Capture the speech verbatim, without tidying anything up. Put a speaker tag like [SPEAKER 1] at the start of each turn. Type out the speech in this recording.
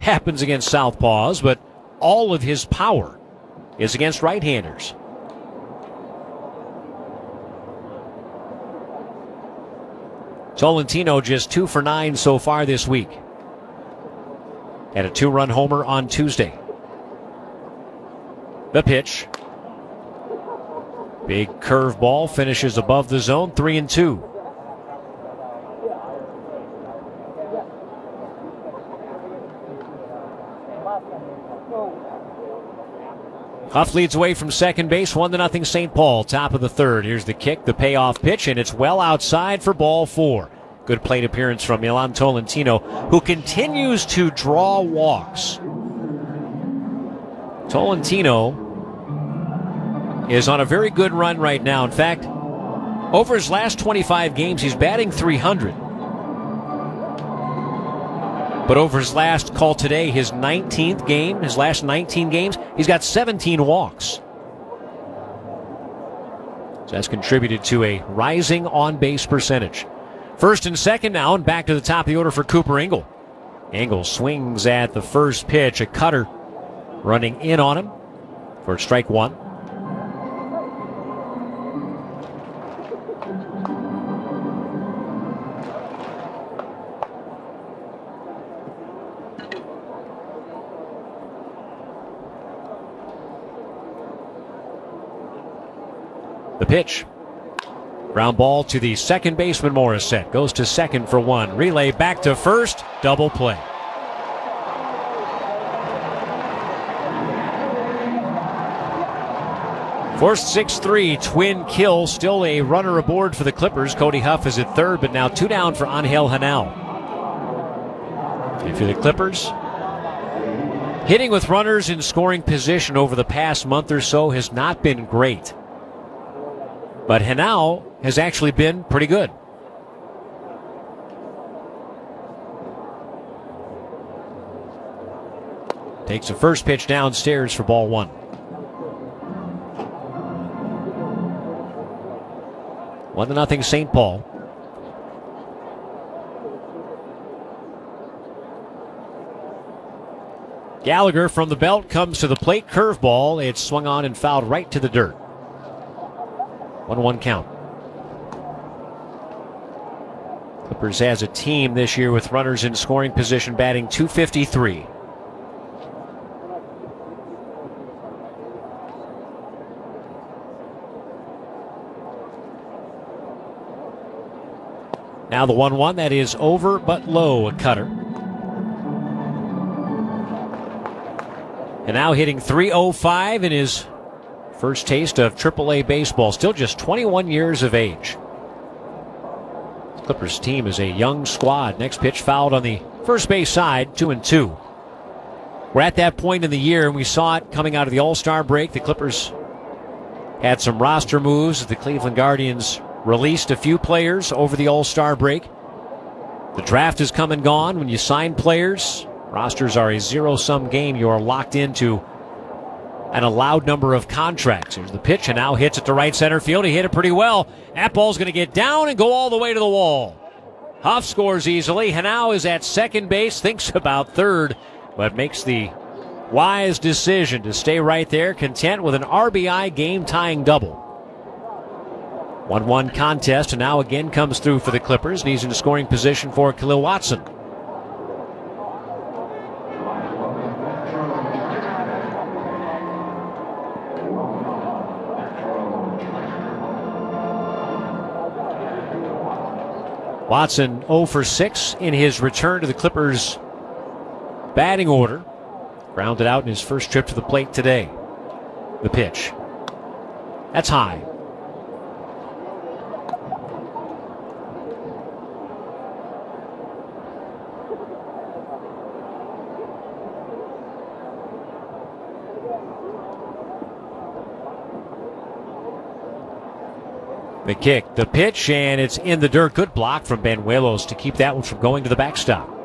[SPEAKER 1] happens against southpaws, but all of his power is against right-handers. Tolentino just two for nine so far this week. Had a two-run homer on Tuesday. The pitch. Big curveball finishes above the zone, three and two. Huff leads away from second base, one to nothing Saint Paul, top of the third. Here's the kick, the payoff pitch, and it's well outside for ball four. Good plate appearance from Milan Tolentino, who continues to draw walks. Tolentino is on a very good run right now. In fact, over his last twenty-five games, he's batting three hundred. But over his last call today, his nineteenth game, his last nineteen games, he's got seventeen walks. So that's contributed to a rising on-base percentage. First and second now, and back to the top of the order for Cooper Engel. Engel swings at the first pitch, a cutter running in on him for strike one. The pitch. Ground ball to the second baseman, Morissette. Goes to second for one. Relay back to first. Double play. Forced six three, twin kill. Still a runner aboard for the Clippers. Cody Huff is at third, but now two down for Angel Henao. And for the Clippers, hitting with runners in scoring position over the past month or so has not been great. But Henao has actually been pretty good. Takes the first pitch downstairs for ball one. One to nothing Saint Paul. Gallagher from the belt comes to the plate. Curveball. It's swung on and fouled right to the dirt. one one count. Clippers as a team this year with runners in scoring position batting two fifty-three. Now the one one, that is over but low, a cutter. And now hitting three oh five in his first taste of triple A baseball. Still just twenty-one years of age. Clippers team is a young squad. Next pitch fouled on the first base side, two and two. We're at that point in the year, and we saw it coming out of the All-Star break. The Clippers had some roster moves. The Cleveland Guardians released a few players over the All-Star break. The draft has come and gone. When you sign players, rosters are a zero-sum game. You are locked into an allowed number of contracts. Here's the pitch, and now hits it to right center field. He hit it pretty well. That ball's going to get down and go all the way to the wall. Huff scores easily. Henao is at second base, thinks about third, but makes the wise decision to stay right there, content with an R B I game-tying double. one one contest, and now again comes through for the Clippers, and he's in scoring position for Khalil Watson. Watson oh for six in his return to the Clippers batting order. Grounded out in his first trip to the plate today. The pitch. That's high. The kick, the pitch, and it's in the dirt. Good block from Banuelos to keep that one from going to the backstop.